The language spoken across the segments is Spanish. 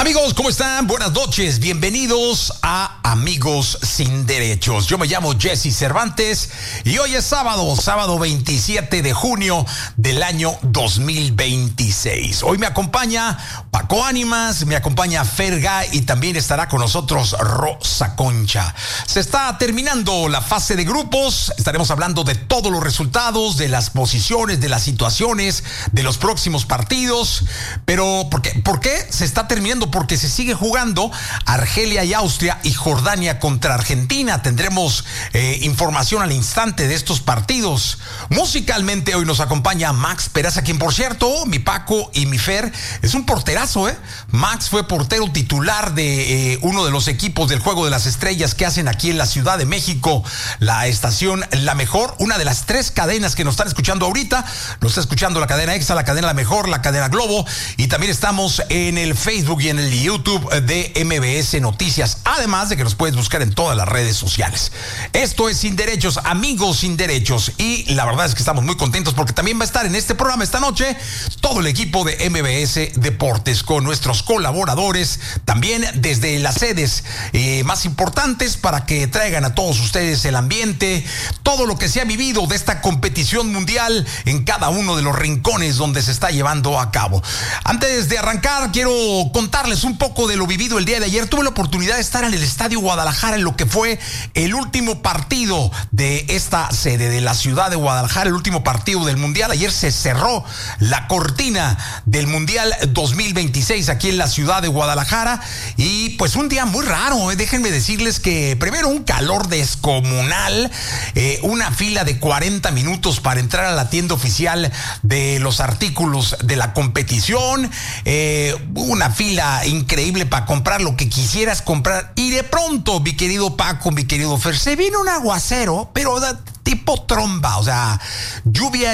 Amigos, ¿cómo están? Buenas noches, bienvenidos a Amigos Sin Derechos. Yo me llamo Jesse Cervantes y hoy es sábado 27 de junio del año 2026. Hoy me acompaña Paco Ánimas, me acompaña Ferga y también estará con nosotros Rosa Concha. Se está terminando la fase de grupos, estaremos hablando de todos los resultados, de las posiciones, de las situaciones, de los próximos partidos. Pero, ¿por qué se está terminando? Porque se sigue jugando Argelia y Austria y Jordania contra Argentina. Tendremos información al instante de estos partidos. Musicalmente hoy nos acompaña Max Peraza, quien por cierto, mi Paco y mi Fer, es un porterazo, ¿eh? Max fue portero titular de uno de los equipos del Juego de las Estrellas que hacen aquí en la Ciudad de México, la estación La Mejor, una de las 3 cadenas que nos están escuchando ahorita. Nos está escuchando la cadena EXA, la cadena La Mejor, la cadena Globo, y también estamos en el Facebook y en el YouTube de MBS Noticias, además de que nos puedes buscar en todas las redes sociales. Esto es Sin Derechos, Amigos Sin Derechos, y la verdad es que estamos muy contentos porque también va a estar en este programa esta noche todo el equipo de MBS Deportes con nuestros colaboradores, también desde las sedes más importantes, para que traigan a todos ustedes el ambiente, todo lo que se ha vivido de esta competición mundial en cada uno de los rincones donde se está llevando a cabo. Antes de arrancar, quiero contarles un poco de lo vivido el día de ayer. Tuve la oportunidad de estar en el Estadio Guadalajara en lo que fue el último partido de esta sede de la ciudad de Guadalajara, el último partido del Mundial. Ayer se cerró la cortina del Mundial 2026 aquí en la ciudad de Guadalajara y pues un día muy raro, Déjenme decirles que primero un calor descomunal, una fila de 40 minutos para entrar a la tienda oficial de los artículos de la competición, una fila increíble para comprar lo que quisieras comprar, y de pronto, mi querido Paco, mi querido Fer, se vino un aguacero, pero tipo tromba, o sea, lluvia,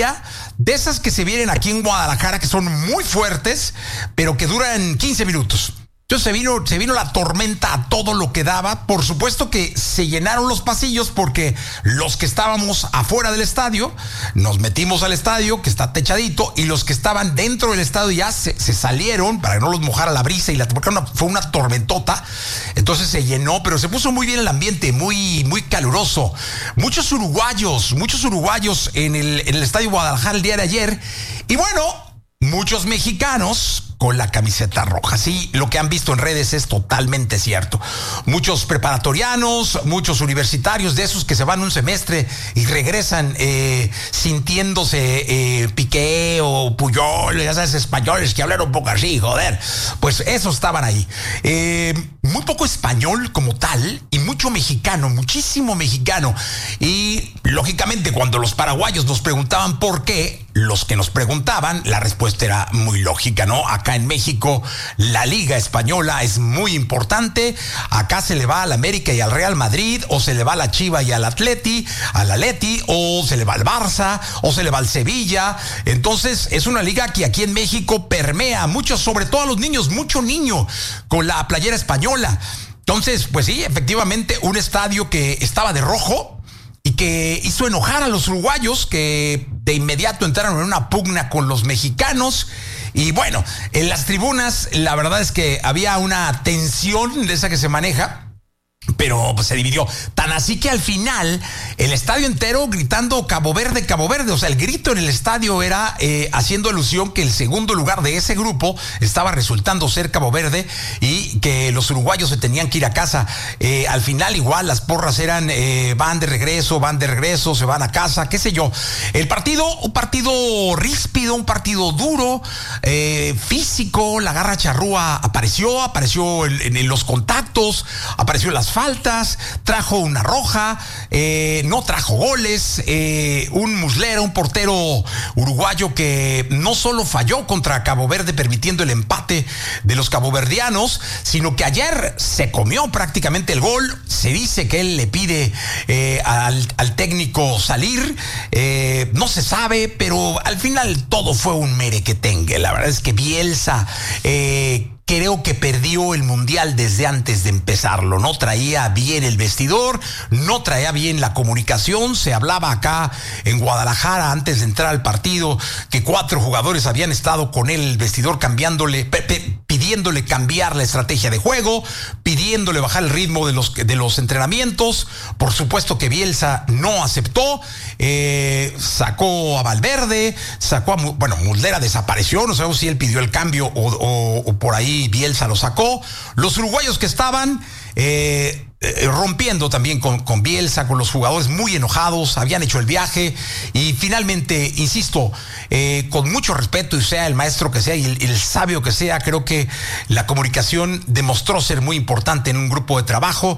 de esas que se vienen aquí en Guadalajara, que son muy fuertes, pero que duran 15 minutos. Entonces se vino la tormenta a todo lo que daba. Por supuesto que se llenaron los pasillos porque los que estábamos afuera del estadio, nos metimos al estadio que está techadito, y los que estaban dentro del estadio ya se salieron para que no los mojara la brisa, porque fue una tormentota. Entonces se llenó, pero se puso muy bien el ambiente, muy, muy caluroso. Muchos uruguayos en el estadio Guadalajara el día de ayer. Y bueno, muchos mexicanos con la camiseta roja. Sí, lo que han visto en redes es totalmente cierto. Muchos preparatorianos, muchos universitarios, de esos que se van un semestre y regresan sintiéndose Piqué o Puyol, ya sabes, españoles que hablan un poco así, joder. Pues esos estaban ahí. Muy poco español como tal y mucho mexicano, muchísimo mexicano. Y lógicamente cuando los paraguayos nos preguntaban por qué, los que nos preguntaban, la respuesta era muy lógica, ¿no? Acá en México la Liga Española es muy importante. Acá se le va al América y al Real Madrid, o se le va a la Chiva y al Atleti, o se le va al Barça, o se le va al Sevilla. Entonces es una liga que aquí en México permea mucho, sobre todo a los niños, mucho niño con la playera española. Entonces, pues sí, efectivamente, un estadio que estaba de rojo y que hizo enojar a los uruguayos, que de inmediato entraron en una pugna con los mexicanos. Y bueno, en las tribunas la verdad es que había una tensión de esa que se maneja, pero pues se dividió. Tan así que al final el estadio entero gritando Cabo Verde, Cabo Verde. O sea, el grito en el estadio era haciendo alusión que el segundo lugar de ese grupo estaba resultando ser Cabo Verde y que los uruguayos se tenían que ir a casa. Al final igual las porras eran van de regreso, se van a casa, qué sé yo. El partido, un partido ríspido, un partido duro, físico. La garra charrúa apareció en los contactos, apareció en las faltas, trajo una roja, no trajo goles, un Muslera, un portero uruguayo que no solo falló contra Cabo Verde permitiendo el empate de los caboverdianos, sino que ayer se comió prácticamente el gol. Se dice que él le pide al técnico salir, no se sabe, pero al final todo fue un merequetengue. La verdad es que Bielsa creo que perdió el Mundial desde antes de empezarlo. No traía bien el vestidor, no traía bien la comunicación. Se hablaba acá en Guadalajara antes de entrar al partido que 4 jugadores habían estado con él el vestidor cambiándole, pidiendo pidiéndole cambiar la estrategia de juego, pidiéndole bajar el ritmo de los entrenamientos. Por supuesto que Bielsa no aceptó, sacó a Valverde, Muslera desapareció, no sabemos si él pidió el cambio o por ahí Bielsa lo sacó. Los uruguayos que estaban rompiendo también con Bielsa, con los jugadores muy enojados, habían hecho el viaje y finalmente, insisto, con mucho respeto, y sea el maestro que sea y el sabio que sea, creo que la comunicación demostró ser muy importante en un grupo de trabajo